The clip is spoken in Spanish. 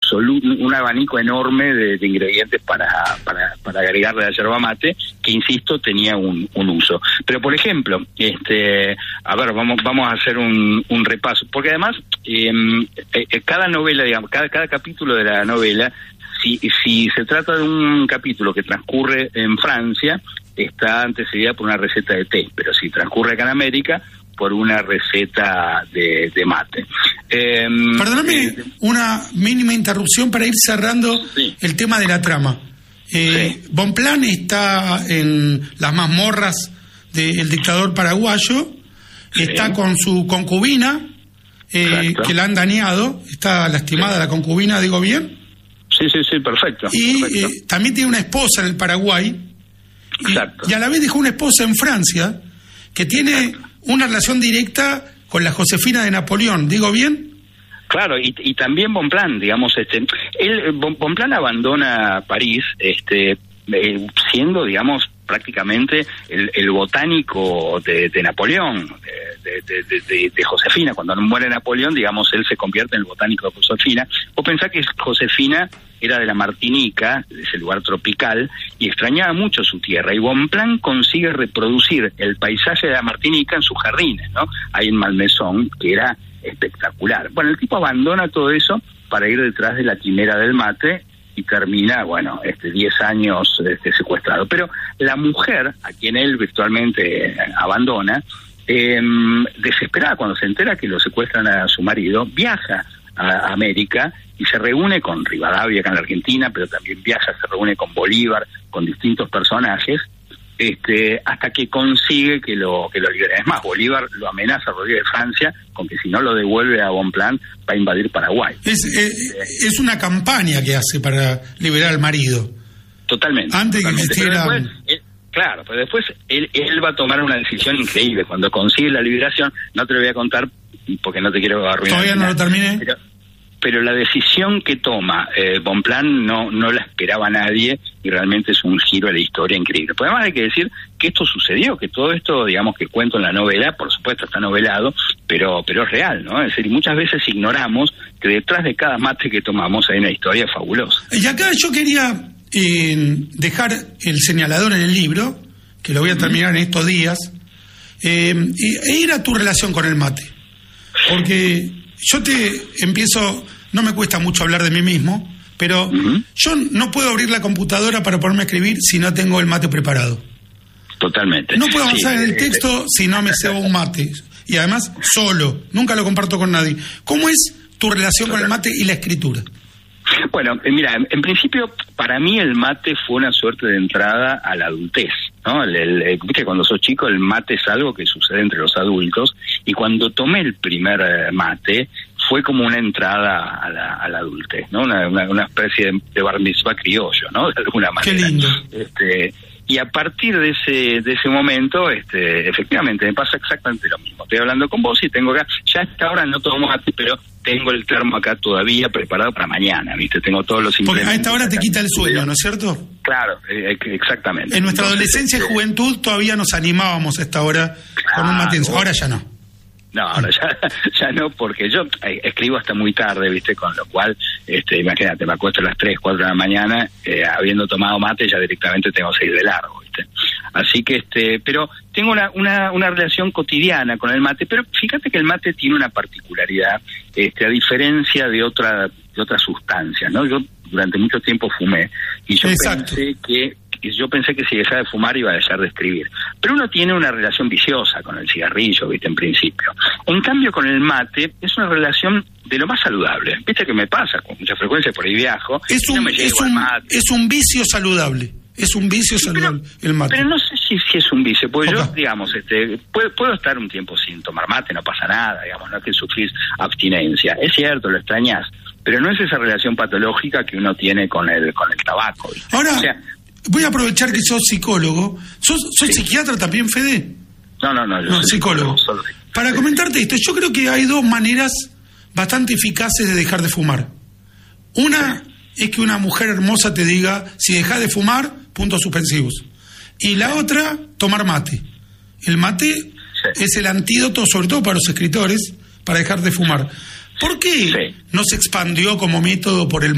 un abanico enorme de ingredientes para agregarle a la yerba mate, que insisto, tenía un uso. Pero por ejemplo, a ver, vamos a hacer un repaso, porque además cada novela, digamos, cada capítulo de la novela, si se trata de un capítulo que transcurre en Francia, está antecedida por una receta de té, pero si transcurre acá en América, por una receta de mate. Perdóname una mínima interrupción para ir cerrando el tema de la trama. Bonpland está en las mazmorras del dictador paraguayo, está con su concubina, que la han dañado, está lastimada la concubina, ¿digo bien? Sí, perfecto. Y también tiene una esposa en el Paraguay, y a la vez dejó una esposa en Francia, que tiene una relación directa con la Josefina de Napoleón, ¿digo bien? Claro, y también Bonpland, digamos, Bonpland abandona París, siendo, digamos, prácticamente el botánico de Napoleón, de Josefina. Cuando muere Napoleón, digamos, él se convierte en el botánico de Josefina. Vos pensás que Josefina era de la Martinica, de ese lugar tropical, y extrañaba mucho su tierra, y Bonpland consigue reproducir el paisaje de la Martinica en sus jardines, ¿no? Ahí en Malmaison, que era espectacular. Bueno, el tipo abandona todo eso para ir detrás de la quimera del mate, y termina, 10 años secuestrado. Pero la mujer, a quien él virtualmente abandona, desesperada cuando se entera que lo secuestran a su marido, viaja a América y se reúne con Rivadavia acá en la Argentina, pero también se reúne con Bolívar, con distintos personajes, hasta que consigue que lo libere. Es más, Bolívar lo amenaza a Rodríguez de Francia con que si no lo devuelve a Bonpland va a invadir Paraguay. Es una campaña que hace para liberar al marido. Totalmente. Antes que existiera... Pero después él va a tomar una decisión increíble. Cuando consigue la liberación, no te lo voy a contar porque no te quiero arruinar. Todavía no lo terminé. Pero la decisión que toma Bonpland no la esperaba nadie, y realmente es un giro de la historia increíble. Pero además hay que decir que esto sucedió, que todo esto, digamos, que cuento en la novela, por supuesto está novelado, pero es real, ¿no? Es decir, muchas veces ignoramos que detrás de cada mate que tomamos hay una historia fabulosa. Y acá yo quería dejar el señalador en el libro, que lo voy a terminar en estos días, e ir a tu relación con el mate. Porque yo no me cuesta mucho hablar de mí mismo, pero yo no puedo abrir la computadora para ponerme a escribir si no tengo el mate preparado. Totalmente. No puedo avanzar en el texto si no me cebo un mate. Y además, solo, nunca lo comparto con nadie. ¿Cómo es tu relación con el mate y la escritura? Bueno, mira, en principio, para mí el mate fue una suerte de entrada a la adultez, ¿no? Viste, cuando sos chico, el mate es algo que sucede entre los adultos, y cuando tomé el primer mate, fue como una entrada a la adultez, ¿no? Una especie de bar mitzvah criollo, ¿no? De alguna manera. Qué lindo. Y a partir de ese momento, efectivamente, me pasa exactamente lo mismo. Estoy hablando con vos y tengo acá, ya hasta ahora no tomo mate, pero tengo el termo acá todavía preparado para mañana, ¿viste? Tengo todos los implementos. Porque a esta hora te acá. Quita el sueño, ¿no es cierto? Claro, exactamente. En nuestra adolescencia y juventud todavía nos animábamos a esta hora con un mate. Ahora ya no. No, ahora ya no, porque yo escribo hasta muy tarde, ¿viste? Con lo cual, imagínate, me acuesto a las 3, 4 de la mañana, habiendo tomado mate, ya directamente tengo 6 de largo, ¿viste? Así que, pero tengo una relación cotidiana con el mate, pero fíjate que el mate tiene una particularidad, a diferencia de otras sustancias, ¿no? Yo durante mucho tiempo fumé, y yo pensé que si dejaba de fumar iba a dejar de escribir. Pero uno tiene una relación viciosa con el cigarrillo, ¿viste? En principio. En cambio, con el mate es una relación de lo más saludable. ¿Viste que me pasa? Con mucha frecuencia por ahí viajo. Es un vicio saludable. Es un vicio saludable el mate. Pero no sé si es un vicio, porque yo, digamos, puedo estar un tiempo sin tomar mate, no pasa nada, digamos, no es que sufrís abstinencia. Es cierto, lo extrañás, pero no es esa relación patológica que uno tiene con el tabaco, ¿viste? Ahora, voy a aprovechar que sos psicólogo. ¿Sos psiquiatra también, Fede? No, yo soy psicólogo. Para comentarte esto, yo creo que hay dos maneras bastante eficaces de dejar de fumar. Una es que una mujer hermosa te diga, si dejás de fumar, puntos suspensivos. Y la otra, tomar mate. El mate es el antídoto, sobre todo para los escritores, para dejar de fumar. ¿Por qué no se expandió como método por el